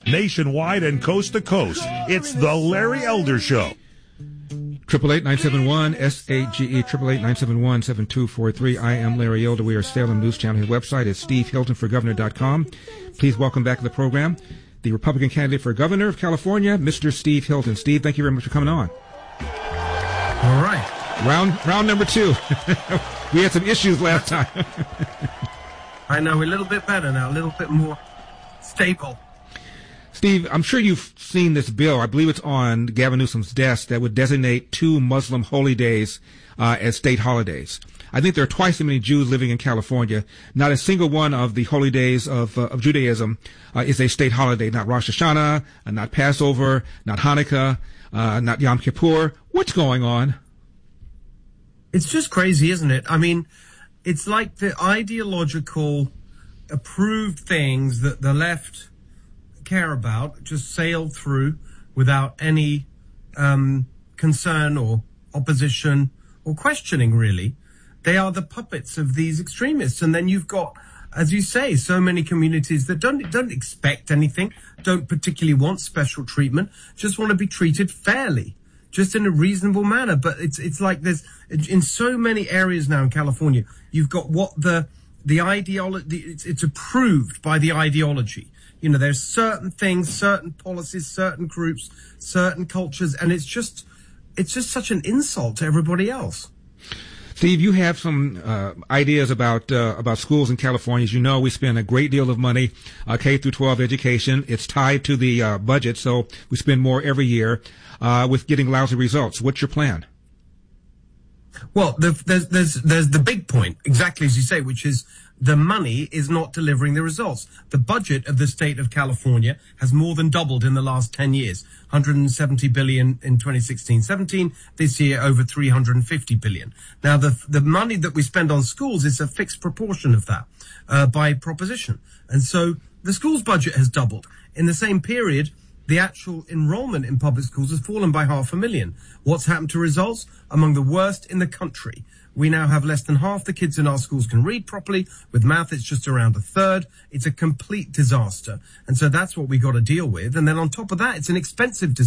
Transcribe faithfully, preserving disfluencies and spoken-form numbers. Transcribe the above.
nationwide and coast to coast. It's the Larry Elder Show. Triple eight nine seven one S A G E triple eight nine seven one seven two four three. I am Larry Elder. We are Salem News Channel. His website is steve hilton for governor dot com. Please welcome back to the program the Republican candidate for governor of California, Mister Steve Hilton. Steve, thank you very much for coming on. All right, round round number two. We had some issues last time. I know, we're a little bit better now, a little bit more stable. Steve, I'm sure you've seen this bill. I believe it's on Gavin Newsom's desk that would designate two Muslim holy days uh, as state holidays. I think there are twice as many Jews living in California. Not a single one of the holy days of, uh, of Judaism uh, is a state holiday. Not Rosh Hashanah, uh, not Passover, not Hanukkah, uh, not Yom Kippur. What's going on? It's just crazy, isn't it? I mean, it's like the ideological approved things that the left care about just sail through without any um, concern or opposition or questioning, really. They are the puppets of these extremists. And then you've got, as you say, so many communities that don't don't expect anything, don't particularly want special treatment, just want to be treated fairly, just in a reasonable manner. But it's it's like there's, in so many areas now in California, you've got what the the ideology, it's, it's approved by the ideology. You know, there's certain things, certain policies, certain groups, certain cultures, and it's just it's just such an insult to everybody else. Steve, you have some uh, ideas about uh, about schools in California. As you know, we spend a great deal of money, uh, K through twelve education. It's tied to the uh, budget, so we spend more every year uh, with getting lousy results. What's your plan? Well, the, there's there's there's the big point, exactly as you say, which is the money is not delivering the results. The budget of the state of California has more than doubled in the last ten years. one hundred seventy billion in twenty sixteen seventeen. This year, over three hundred fifty billion. Now, the the money that we spend on schools is a fixed proportion of that uh, by proposition. And so the schools budget has doubled. In the same period, the actual enrollment in public schools has fallen by half a million. What's happened to results? Among the worst in the country. We now have less than half the kids in our schools can read properly. With math, it's just around a third. It's a complete disaster. And so that's what we got to deal with. And then on top of that, it's an expensive disaster.